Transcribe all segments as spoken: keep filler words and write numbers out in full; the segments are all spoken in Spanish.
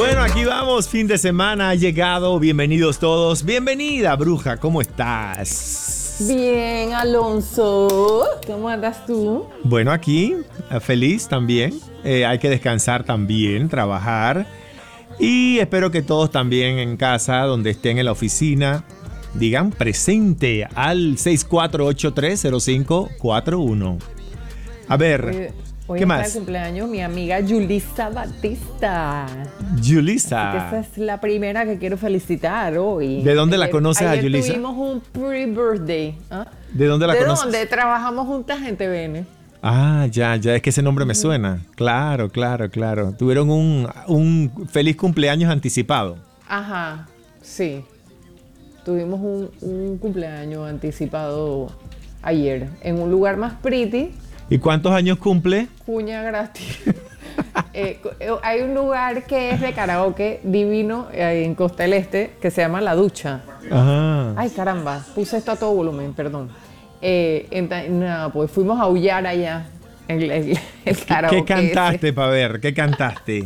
Bueno, aquí vamos, fin de semana ha llegado, bienvenidos todos. Bienvenida, bruja, ¿cómo estás? Bien, Alonso, ¿cómo andas tú? Bueno, aquí, feliz también, eh, hay que descansar también, trabajar. Y espero que todos también en casa, donde estén en la oficina, digan presente al seis cuatro ocho tres cero cinco cuatro uno. A ver, Hoy, hoy ¿qué está más? el cumpleaños mi amiga Yulisa Batista. Yulisa. Así que esa es la primera que quiero felicitar hoy. ¿De dónde la Ayer- conoces a ayer Yulisa? tuvimos un pre-birthday. ¿Ah? ¿De dónde la ¿De conoces? dónde? Trabajamos juntas en T V N. Ah, ya, ya, es que ese nombre me suena. Claro, claro, claro. Tuvieron un, un feliz cumpleaños anticipado. Ajá, sí. Tuvimos un, un cumpleaños anticipado ayer en un lugar más pretty. ¿Y cuántos años cumple? Cuña gratis. Eh, hay un lugar que es de karaoke divino eh, en Costa del Este que se llama La Ducha. Ajá. Ay, caramba, puse esto a todo volumen, perdón. Eh, enta- nada, pues fuimos a aullar allá. El, el, el karaoke. ¿Qué cantaste, para ver? ¿Qué cantaste?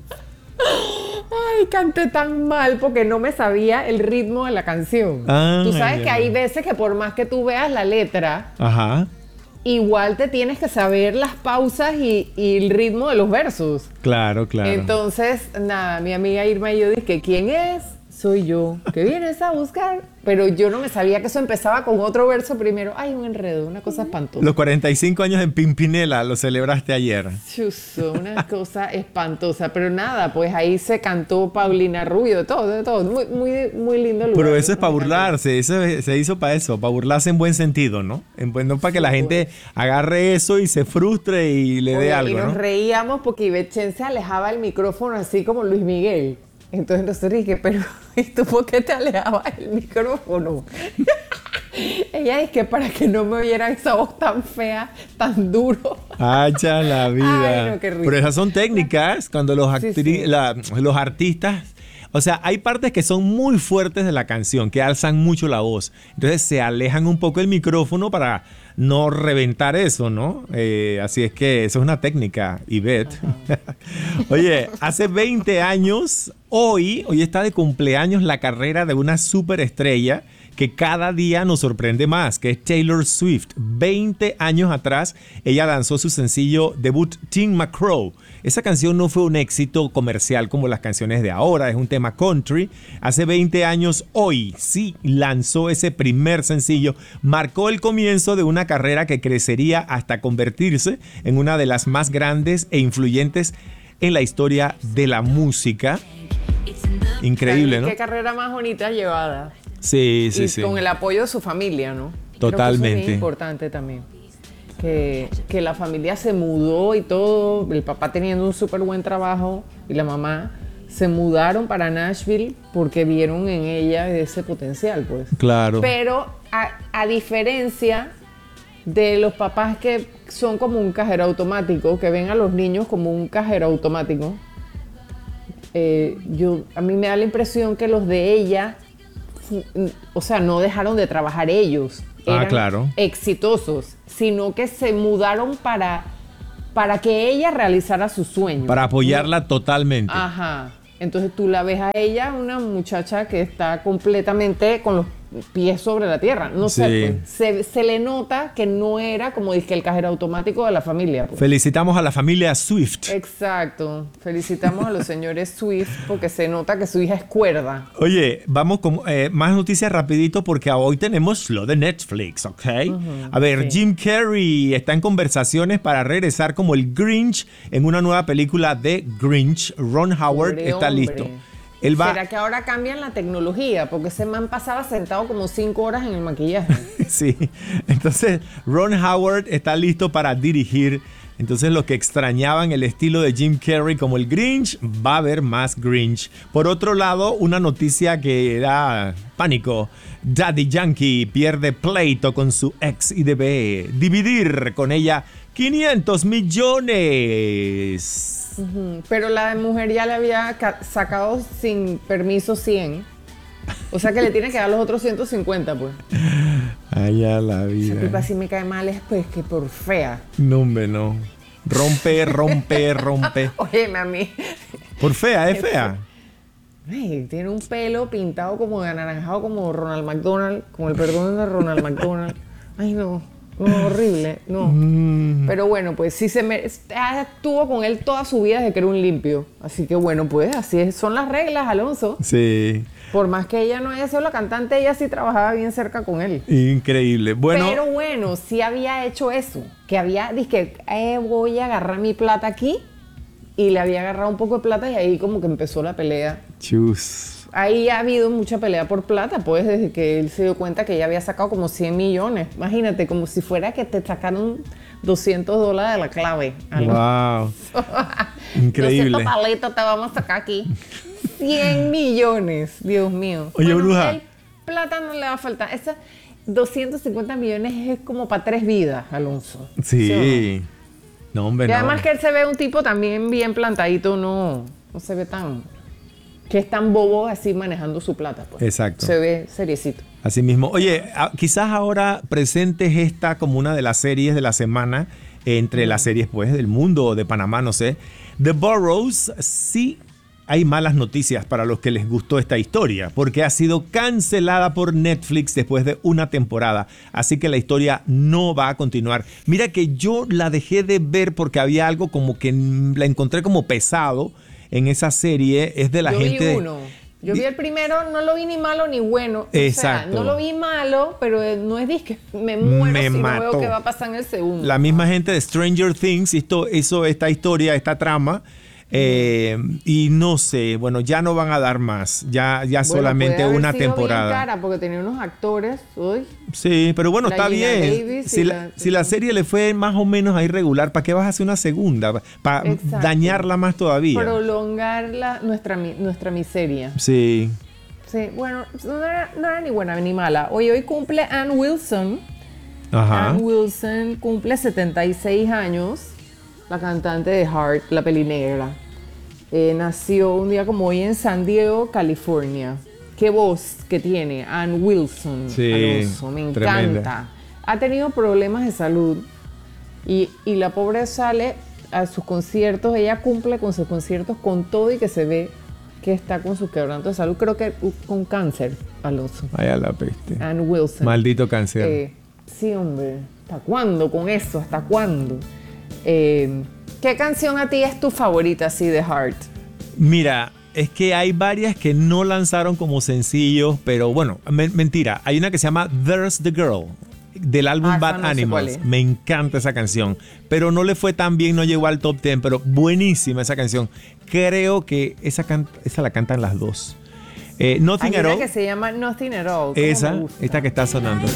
Ay, canté tan mal porque no me sabía el ritmo de la canción. Ah, Tú sabes ya. que hay veces que por más que tú veas la letra, Ajá. igual te tienes que saber las pausas y, y el ritmo de los versos. Claro, claro. Entonces, nada, mi amiga Irma y yo dije, ¿quién es? Soy yo. ¿Qué vienes a buscar? Pero yo no me sabía que eso empezaba con otro verso primero. Ay, un enredo, una cosa espantosa. Los cuarenta y cinco años en Pimpinela lo celebraste ayer. Chuzo, una cosa espantosa. Pero nada, pues ahí se cantó Paulina Rubio, de todo, de todo. Muy, muy, muy lindo lugar. Pero eso es para Me encantó. burlarse, eso es- se hizo para eso, para burlarse en buen sentido, ¿no? En buen, no para que la gente agarre eso y se frustre y le dé Oye, algo, y nos ¿no? reíamos porque Iveten se alejaba el micrófono así como Luis Miguel. Entonces nosotros dije, pero ¿y tú por qué te alejabas el micrófono? Ella dice que para que no me oyera esa voz tan fea, tan duro. Hacha la vida. Ay, no, qué risa. Pero esas son técnicas cuando los, Sí, actri- sí. la- los artistas, o sea, hay partes que son muy fuertes de la canción, que alzan mucho la voz. Entonces se alejan un poco el micrófono para no reventar eso, ¿no? Eh, así es que eso es una técnica, Ivette. Oye, hace veinte años, hoy, hoy está de cumpleaños la carrera de una superestrella que cada día nos sorprende más, que es Taylor Swift. veinte años atrás, ella lanzó su sencillo debut Teen McCraw. Esa canción no fue un éxito comercial como las canciones de ahora, es un tema country. Hace veinte años, hoy sí lanzó ese primer sencillo, marcó el comienzo de una carrera que crecería hasta convertirse en una de las más grandes e influyentes en la historia de la música. Increíble, ¿no? Qué carrera más bonita llevada. Sí, sí, y sí. con el apoyo de su familia, ¿no? Totalmente. Creo que eso es bien importante también. Que, que la familia se mudó y todo, el papá teniendo un súper buen trabajo y la mamá se mudaron para Nashville porque vieron en ella ese potencial, pues. Claro. Pero a, a diferencia de los papás que son como un cajero automático, que ven a los niños como un cajero automático, eh, yo, a mí me da la impresión que los de ella, o sea, no dejaron de trabajar ellos. Ah, Eran claro. exitosos, sino que se mudaron para, para que ella realizara su sueño. Para apoyarla totalmente. Ajá. Entonces tú la ves a ella, una muchacha que está completamente con los pies sobre la tierra. No sé, Sí. pues, se, se le nota que no era como dice el cajero automático de la familia. Pues. Felicitamos a la familia Swift. Exacto. Felicitamos a los señores Swift porque se nota que su hija es cuerda. Oye, vamos con eh, más noticias rapidito porque hoy tenemos lo de Netflix, ¿ok? A ver, sí. Jim Carrey está en conversaciones para regresar como el Grinch en una nueva película de Grinch. Ron Howard Pobre está hombre. listo. Él va... ¿Será que ahora cambian la tecnología? Porque ese man pasaba sentado como cinco horas en el maquillaje. Sí, entonces Ron Howard está listo para dirigir. Entonces los que extrañaban el estilo de Jim Carrey como el Grinch, va a haber más Grinch. Por otro lado, una noticia que da pánico. Daddy Yankee pierde pleito con su ex y debe dividir con ella quinientos millones. Ujú. Pero la mujer ya le había ca- sacado sin permiso cien. O sea que le tiene que dar los otros ciento cincuenta, pues. Ay, a la Esa tipa vida. sí me cae mal es pues que por fea. No, hombre, no. Rompe, rompe, rompe. Oye, a mí, Por fea, es fea. Ay, tiene un pelo pintado como de anaranjado, como Ronald McDonald, como el perdón de Ronald McDonald. Ay, no, no, horrible, no. Mm. Pero bueno, pues sí se me... estuvo con él toda su vida desde que era un limpio. Así que bueno, pues así es, son las reglas, Alonso. Sí. Por más que ella no haya sido la cantante, ella sí trabajaba bien cerca con él. Increíble. Bueno. Pero bueno, sí había hecho eso. Que había, dije, eh, voy a agarrar mi plata aquí. Y le había agarrado un poco de plata y ahí como que empezó la pelea. Chus. Ahí ha habido mucha pelea por plata, pues, desde que él se dio cuenta que ella había sacado como cien millones. Imagínate, como si fuera que te sacaron doscientos dólares de la clave. Algo. Wow. Increíble. doscientos palitos te vamos a sacar aquí. cien millones, Dios mío. Oye, bueno, bruja. El plata no le va a faltar. Esa doscientos cincuenta millones es como para tres vidas, Alonso. Sí. ¿Sí no? No, hombre, y además no. que él se ve un tipo también bien plantadito, no, no se ve tan... que es tan bobo así manejando su plata, pues. Exacto. Se ve seriecito. Así mismo. Oye, quizás ahora presentes esta como una de las series de la semana, entre mm. las series, pues, del mundo o de Panamá, no sé. The Burrows, sí hay malas noticias para los que les gustó esta historia, porque ha sido cancelada por Netflix después de una temporada, así que la historia no va a continuar. Mira que yo la dejé de ver porque había algo como que la encontré como pesado en esa serie, es de la yo gente... Vi uno. Yo vi el primero, no lo vi ni malo ni bueno. Exacto. O sea, no lo vi malo, pero no es disque me muero me si mató. no veo qué va a pasar en el segundo. La misma gente de Stranger Things hizo, hizo esta historia, esta trama. Eh, y no sé, bueno, ya no van a dar más, ya, ya bueno, solamente una temporada. Bien cara porque tenía unos actores, uy. Sí, pero bueno, la está Gina bien. Davis si, la, la, si la serie le fue más o menos ahí regular, ¿para qué vas a hacer una segunda? Para dañarla más todavía. Prolongar la, nuestra, nuestra miseria. Sí. Sí, bueno, no era, no era ni buena ni mala. Hoy, hoy cumple Ann Wilson. Ajá. Ann Wilson cumple setenta y seis años. La cantante de Heart, la peli negra. Eh, nació un día como hoy en San Diego, California. Qué voz que tiene Ann Wilson. Sí, Alonso, me encanta. Tremenda. Ha tenido problemas de salud y, y la pobre sale a sus conciertos. Ella cumple con sus conciertos con todo y que se ve que está con su quebranto de salud. Creo que con cáncer, Alonso. Vaya la peste. Ann Wilson. Maldito cáncer. Eh, sí, hombre. ¿Hasta cuándo con eso? ¿Hasta cuándo? Eh, ¿Qué canción a ti es tu favorita así de Heart? Mira, es que hay varias que no lanzaron como sencillos, pero bueno, me, mentira. Hay una que se llama There's the Girl, del álbum ah, Bad no Animals. Me encanta esa canción, pero no le fue tan bien, no llegó al top diez, pero buenísima esa canción. Creo que esa, can- esa la cantan las dos. Eh, Nothing Hay at una All. que se llama Nothing at All. Esa, esta que está sonando.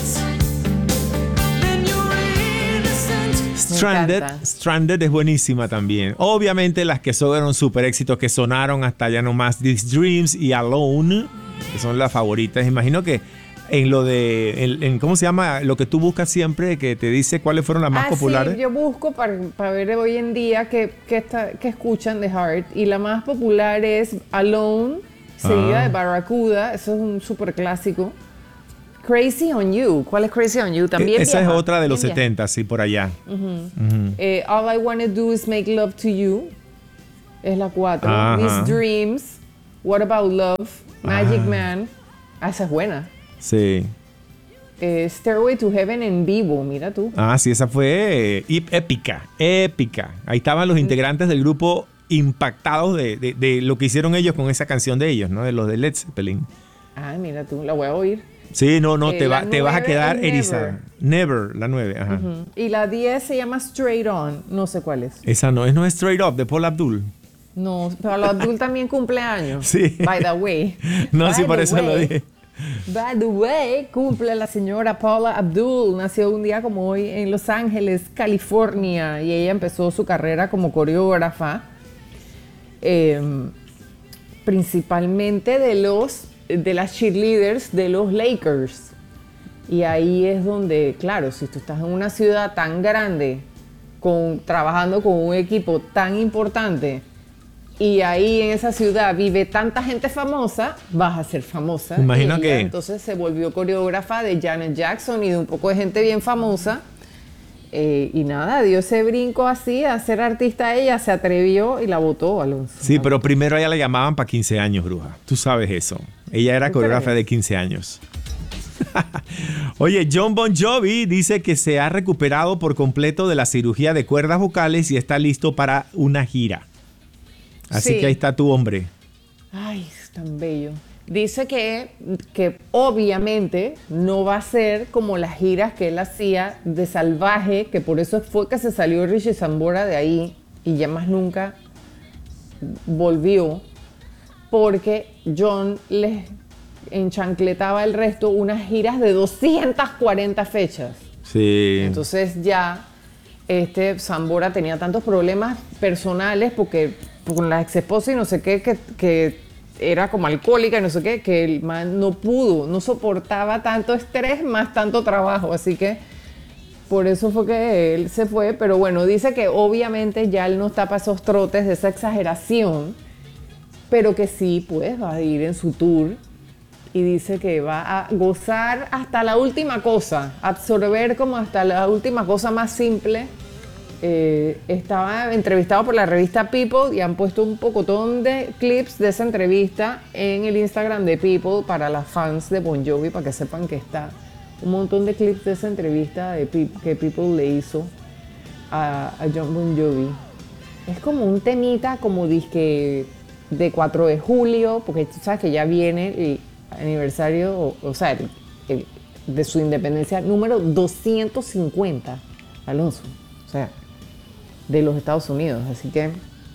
Stranded, Stranded es buenísima también. Obviamente las que fueron super éxitos, que sonaron hasta ya no más, These Dreams y Alone, que son las favoritas. Imagino que en lo de, en, en, ¿cómo se llama? Lo que tú buscas siempre, que te dice cuáles fueron las más ah, populares. Sí, yo busco para, para ver hoy en día qué, qué, está, qué escuchan de Heart. Y la más popular es Alone, seguida ah. de Barracuda. Eso es un súper clásico. Crazy on You. ¿Cuál es Crazy on You? También Esa vieja. es otra de los Bien setenta, sí, por allá. Uh-huh. Uh-huh. Eh, All I Wanna Do Is Make Love to You. Es la cuatro. Ajá. These Dreams. What About Love. Magic Ah. Man. Ah, esa es buena. Sí. Eh, Stairway to Heaven en vivo, mira tú. Ah, sí, esa fue eh, épica, épica. Ahí estaban los integrantes del grupo impactados de, de, de lo que hicieron ellos con esa canción de ellos, ¿no? De los de Led Zeppelin. Ah, mira tú, la voy a oír. Sí, no, no, Eh, te, va, la te vas a nueve quedar es erizada. Never, la nueve, ajá. Uh-huh. Y la diez se llama Straight On, no sé cuál es. Esa no es, no es Straight Up, de Paul Abdul. No, pero la Abdul también cumple años. Sí. By the way. No, By sí, por the eso way. lo dije. By the way, cumple la señora Paula Abdul. Nació un día como hoy en Los Ángeles, California. Y ella empezó su carrera como coreógrafa. Eh, principalmente de los de las cheerleaders de los Lakers. Y ahí es donde, claro, si tú estás en una ciudad tan grande, con, trabajando con un equipo tan importante, y ahí en esa ciudad vive tanta gente famosa, vas a ser famosa. Imagino y ella, que... entonces se volvió coreógrafa de Janet Jackson y de un poco de gente bien famosa. Eh, y nada, dio ese brinco así a ser artista ella, se atrevió y la votó, Alonso. Sí, pero primero a ella la llamaban para quince años, bruja. Tú sabes eso. Ella era coreógrafa de quince años. Oye, Jon Bon Jovi dice que se ha recuperado por completo de la cirugía de cuerdas vocales y está listo para una gira. Así Sí. que ahí está tu hombre. Ay, es tan bello. Dice que, que obviamente no va a ser como las giras que él hacía de Salvaje, que por eso fue que se salió Richie Sambora de ahí y ya más nunca volvió, porque John les enchancletaba el resto unas giras de doscientas cuarenta fechas. Sí. Entonces ya este Sambora tenía tantos problemas personales porque con la ex esposa y no sé qué, que, que era como alcohólica y no sé qué, que el man no pudo, no soportaba tanto estrés más tanto trabajo, así que por eso fue que él se fue, pero bueno, dice que obviamente ya él no está para esos trotes de esa exageración, pero que sí, pues va a ir en su tour y dice que va a gozar hasta la última cosa, absorber como hasta la última cosa más simple. Eh, estaba entrevistado por la revista People y han puesto un pocotón de clips de esa entrevista en el Instagram de People para las fans de Bon Jovi, para que sepan que está un montón de clips de esa entrevista de Pe- que People le hizo a, a Jon Bon Jovi. Es como un temita como disque de cuatro de julio, porque tú sabes que ya viene el aniversario, o, o sea, el- el- de su independencia número doscientos cincuenta, Alonso. O sea, de los Estados Unidos, así que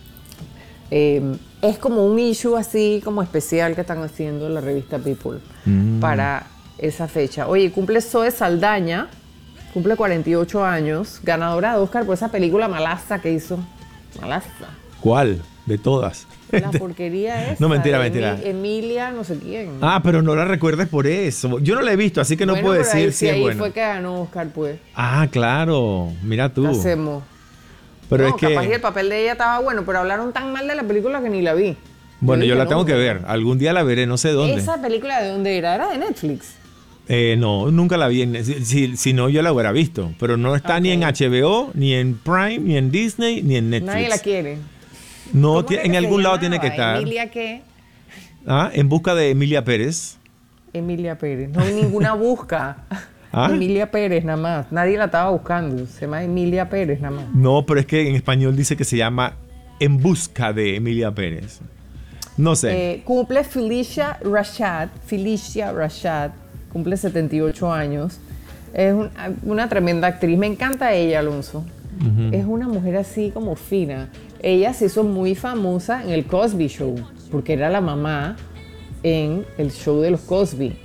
eh, es como un issue así como especial que están haciendo la revista People Mm. para esa fecha. Oye, cumple Zoe Saldaña, cumple cuarenta y ocho años, ganadora de Oscar por esa película malaza que hizo. Malaza. ¿Cuál? De todas. La porquería esa. No, mentira, de mentira. Emi- Emilia, no sé quién. Ah, pero no la recuerdes por eso. Yo no la he visto, así que no Bueno, puedo pero ahí, decir sí, si es ahí bueno. fue que ganó Oscar, pues. Ah, claro. Mira tú. ¿Qué hacemos? Pero no, es que... capaz y el papel de ella estaba bueno, pero hablaron tan mal de la película que ni la vi. Bueno, yo dije, la no, tengo que no. ver. Algún día la veré, no sé dónde. ¿Esa película de dónde era? Era de Netflix. Eh, no, nunca la vi. En- Si, si- si no, yo la hubiera visto. Pero no está ni en Ok. H B O, ni en Prime, ni en Disney, ni en Netflix. Nadie la quiere. No, ¿Cómo ti- era en que se algún lado llamaba? tiene que estar. ¿Emilia qué? Ah, en busca de Emilia Pérez. Emilia Pérez. No hay ninguna busca. ¿Ah? Emilia Pérez nada más. Nadie la estaba buscando. Se llama Emilia Pérez nada más. No, pero es que en español dice que se llama En busca de Emilia Pérez. No sé. Eh, cumple Felicia Rashad. Felicia Rashad. Cumple setenta y ocho años. Es un- una tremenda actriz. Me encanta ella, Alonso. Ujú. Es una mujer así como fina. Ella se hizo muy famosa en el Cosby Show, porque era la mamá en el show de los Cosby.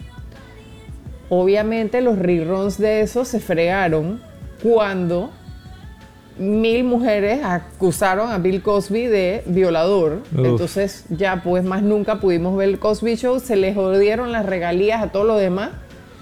Obviamente los reruns de eso se fregaron cuando mil mujeres acusaron a Bill Cosby de violador. Uf. Entonces ya pues más nunca pudimos ver el Cosby Show, se le jodieron las regalías a todos los demás,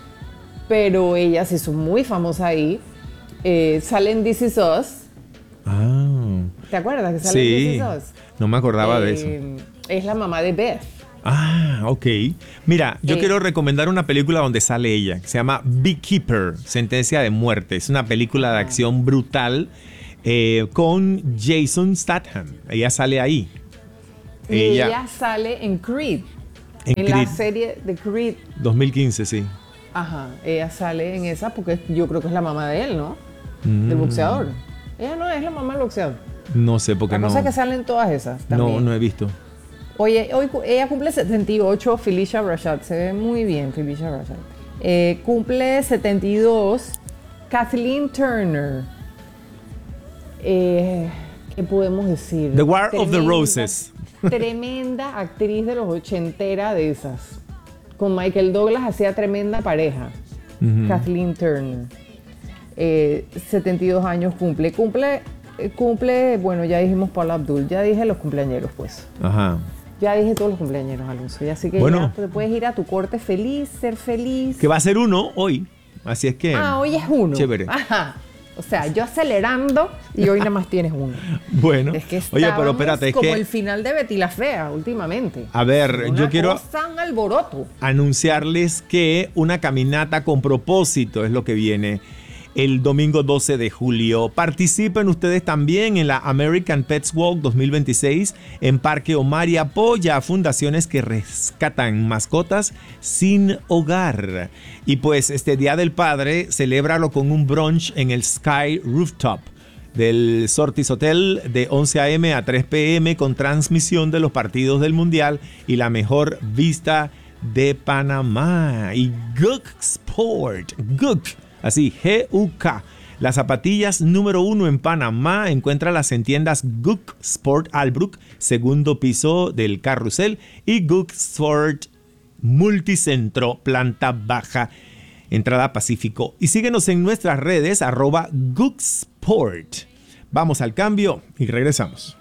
pero ella se hizo muy famosa ahí. Eh, sale en This Is Us. Ah, ¿Te acuerdas que sale en sí. This Is Us? No me acordaba de eso. Eh, Es la mamá de Beth. Ah, ok. Mira, yo Eh. quiero recomendar una película donde sale ella, que se llama Beekeeper, Sentencia de Muerte. Es una película de acción brutal eh, con Jason Statham. Ella sale ahí. Y ella, sale en Creed. En En, Creed. la serie de Creed. dos mil quince, sí. Ajá. Ella sale en esa porque yo creo que es la mamá de él, ¿no? Mm, Del boxeador. Ella no es la mamá del boxeador. No sé, porque La no, cosa es que salen todas esas no, también. no he visto. Oye, hoy cu- ella cumple setenta y ocho, Felicia Rashad. Se ve muy bien, Felicia Rashad. Eh, cumple setenta y dos, Kathleen Turner. Eh, ¿Qué podemos decir? The War of the Tremenda- Roses. Tremenda actriz de los ochentera de esas. Con Michael Douglas hacía tremenda pareja. Ujú. Kathleen Turner. Eh, setenta y dos años cumple. Cumple, eh, cumple, bueno, ya dijimos Paula Abdul, ya dije los cumpleañeros, pues. Ajá. Ya dije todos los cumpleaños, Alonso. Y así que Bueno. ya te puedes ir a tu corte feliz, ser feliz. Que va a ser uno hoy. Así es que... Ah, hoy es uno. Chévere. Ajá. O sea, yo acelerando y hoy nada más tienes uno. Bueno. Es que Oye, pero estábamos espérate, es como que... el final de Betty la Fea últimamente. A ver, Una yo quiero cosa, un alboroto. anunciarles que una caminata con propósito es lo que viene el domingo doce de julio. Participen ustedes también en la American Pets Walk dos mil veintiséis en Parque Omar y apoya a fundaciones que rescatan mascotas sin hogar. Y pues este Día del Padre, celébralo con un brunch en el Sky Rooftop del Sortis Hotel de once a eme a tres pe eme con transmisión de los partidos del Mundial y la mejor vista de Panamá. Y Guk Sport, Guk, así G U K, las zapatillas número uno en Panamá. Encuéntralas en tiendas Guk Sport Albrook, segundo piso del Carrusel, y Guk Sport Multicentro, planta baja, entrada Pacífico. Y síguenos en nuestras redes, arroba Guk Sport. Vamos al cambio y regresamos.